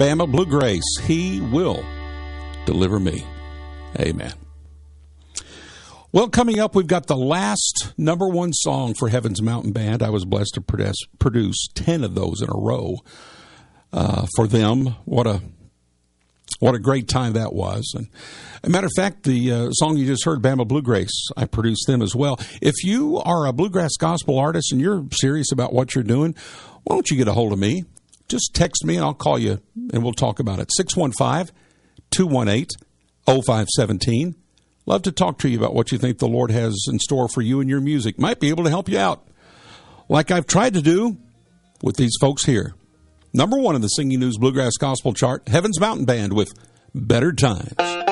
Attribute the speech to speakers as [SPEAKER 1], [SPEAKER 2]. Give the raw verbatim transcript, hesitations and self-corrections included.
[SPEAKER 1] Bama Blue Grace. He will deliver me. Amen. Well, coming up, we've got the last number one song for Heaven's Mountain Band. I was blessed to produce, produce ten of those in a row uh, for them. What a what a great time that was. And as a matter of fact, the uh, song you just heard, Bama Blue Grace, I produced them as well. If you are a bluegrass gospel artist and you're serious about what you're doing, why don't you get a hold of me? Just text me and I'll call you and we'll talk about it. six one five, two one eight, oh five one seven. Love to talk to you about what you think the Lord has in store for you and your music. Might be able to help you out, like I've tried to do with these folks here. Number one in the Singing News Bluegrass Gospel chart, Heaven's Mountain Band with Better Times.